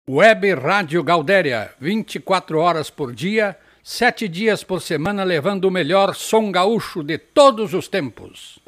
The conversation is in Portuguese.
Web Rádio Gaudéria, 24 horas por dia, 7 dias por semana, levando o melhor som gaúcho de todos os tempos.